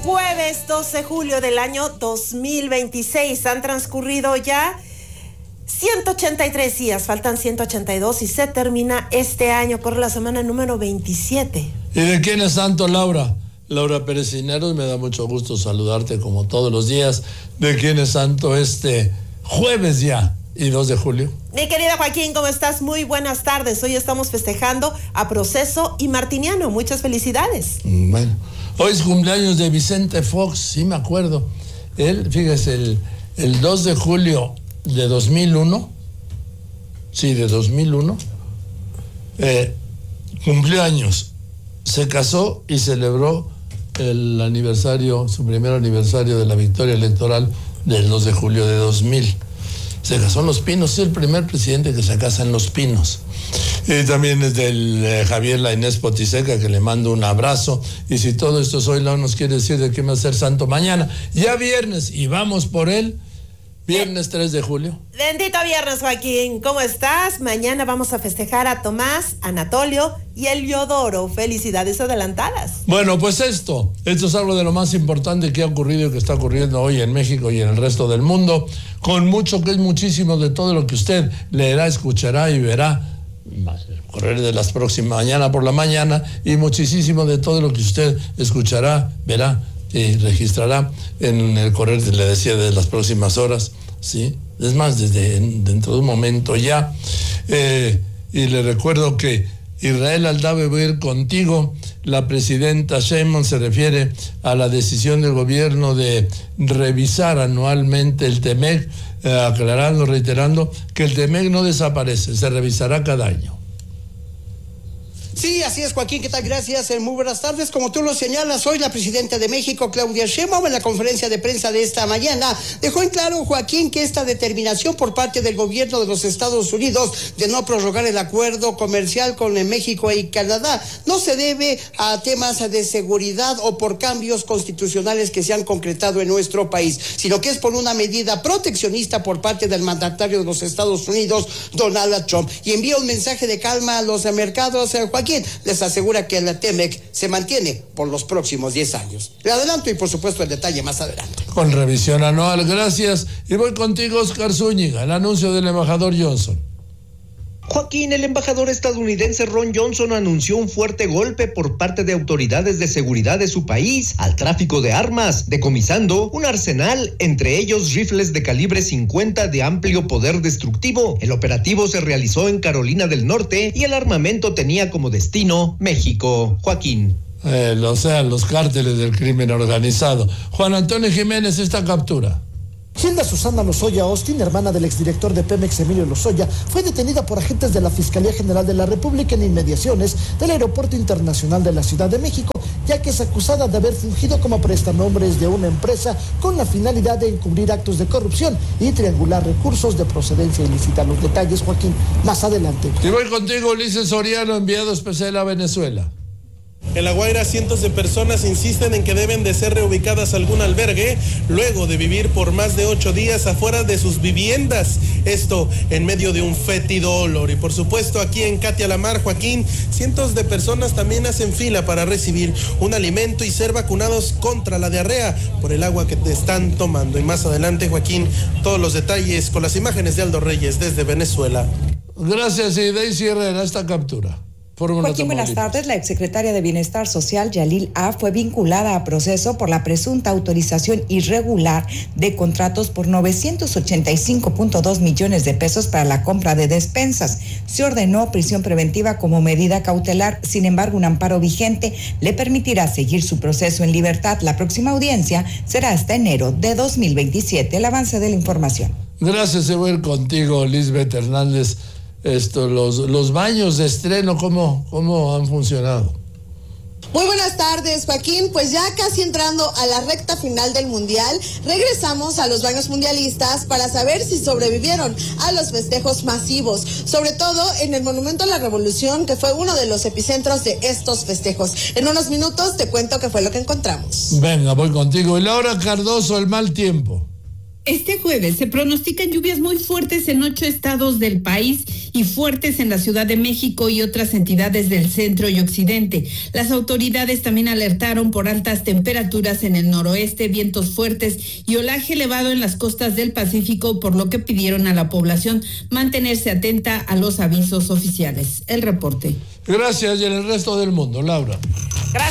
Jueves 12 de julio del año 2026. Han transcurrido ya 183 días, faltan 182 y se termina este año. Corre la semana número 27. ¿Y de quién es santo, Laura? Laura Pérez Cisneros, me da mucho gusto saludarte como todos los días. ¿De quién es santo este jueves ya y 2 de julio? Mi querida Joaquín, ¿cómo estás? Muy buenas tardes. Hoy estamos festejando a Proceso y Martiniano. Muchas felicidades. Bueno, hoy es cumpleaños de Vicente Fox, sí me acuerdo. Él, fíjese, el 2 de julio de 2001, sí, de 2001, cumplió años, se casó y celebró el aniversario, su primer aniversario de la victoria electoral del 2 de julio de 2000. Se casó en Los Pinos, es el primer presidente que se casa en Los Pinos. Y también es del Javier La Inés Potiseca, que le mando un abrazo. Y si todo esto es hoy, no nos quiere decir de qué va a ser santo mañana. Ya viernes, y vamos por él. Viernes 3 de julio. Bendito viernes, Joaquín. ¿Cómo estás? Mañana vamos a festejar a Tomás, Anatolio y Eliodoro. Felicidades adelantadas. Bueno, pues esto es algo de lo más importante que ha ocurrido y que está ocurriendo hoy en México y en el resto del mundo, con mucho que es muchísimo de todo lo que usted leerá, escuchará y verá correr de las próximas mañana por la mañana, y muchísimo de todo lo que usted escuchará, verá y registrará en el correr, le decía, de las próximas horas, ¿sí? Es más, desde dentro de un momento ya. Y le recuerdo que Israel Aldave va a ir contigo. La presidenta Sheinbaum se refiere a la decisión del gobierno de revisar anualmente el TEMEC, aclarando, reiterando que el TEMEC no desaparece, se revisará cada año. Sí, así es, Joaquín, ¿qué tal? Gracias, muy buenas tardes. Como tú lo señalas, hoy la presidenta de México, Claudia Sheinbaum, en la conferencia de prensa de esta mañana, dejó en claro, Joaquín, que esta determinación por parte del gobierno de los Estados Unidos de no prorrogar el acuerdo comercial con México y Canadá no se debe a temas de seguridad o por cambios constitucionales que se han concretado en nuestro país, sino que es por una medida proteccionista por parte del mandatario de los Estados Unidos, Donald Trump, y envía un mensaje de calma a los mercados, Joaquín. Les asegura que la TEMEC se mantiene por los próximos 10 años. Le adelanto y por supuesto el detalle más adelante. Con revisión anual, gracias. Y voy contigo, Oscar Zúñiga, el anuncio del embajador Johnson. Joaquín, el embajador estadounidense Ron Johnson anunció un fuerte golpe por parte de autoridades de seguridad de su país al tráfico de armas, decomisando un arsenal, entre ellos rifles de calibre 50 de amplio poder destructivo. El operativo se realizó en Carolina del Norte y el armamento tenía como destino México. Joaquín. Los cárteles del crimen organizado. Juan Antonio Jiménez, esta captura. Hilda Susana Lozoya Austin, hermana del exdirector de Pemex Emilio Lozoya, fue detenida por agentes de la Fiscalía General de la República en inmediaciones del Aeropuerto Internacional de la Ciudad de México, ya que es acusada de haber fungido como prestanombres de una empresa con la finalidad de encubrir actos de corrupción y triangular recursos de procedencia ilícita. Los detalles, Joaquín, más adelante. Y voy contigo, Ulises Soriano, enviado especial a Venezuela. En La Guaira, cientos de personas insisten en que deben de ser reubicadas a algún albergue luego de vivir por más de 8 días afuera de sus viviendas. Esto en medio de un fétido olor. Y por supuesto, aquí en Katia La Mar, Joaquín, cientos de personas también hacen fila para recibir un alimento y ser vacunados contra la diarrea por el agua que te están tomando. Y más adelante, Joaquín, todos los detalles con las imágenes de Aldo Reyes desde Venezuela. Gracias, y Daisy Herrera, esta captura. Joaquín, buenas tardes. La exsecretaria de Bienestar Social, Yalil A., fue vinculada a proceso por la presunta autorización irregular de contratos por 985.2 millones de pesos para la compra de despensas. Se ordenó prisión preventiva como medida cautelar. Sin embargo, un amparo vigente le permitirá seguir su proceso en libertad. La próxima audiencia será hasta enero de 2027. El avance de la información. Gracias, se voy a ir contigo, Lisbeth Hernández. Los baños de estreno, ¿cómo han funcionado? Muy buenas tardes, Joaquín. Pues ya casi entrando a la recta final del Mundial, regresamos a los baños mundialistas para saber si sobrevivieron a los festejos masivos, sobre todo en el Monumento a la Revolución, que fue uno de los epicentros de estos festejos. En unos minutos te cuento qué fue lo que encontramos. Venga, voy contigo. Y Laura Cardoso, el mal tiempo. Este jueves se pronostican lluvias muy fuertes en 8 estados del país y fuertes en la Ciudad de México y otras entidades del centro y occidente. Las autoridades también alertaron por altas temperaturas en el noroeste, vientos fuertes y olaje elevado en las costas del Pacífico, por lo que pidieron a la población mantenerse atenta a los avisos oficiales. El reporte. Gracias, y en el resto del mundo, Laura.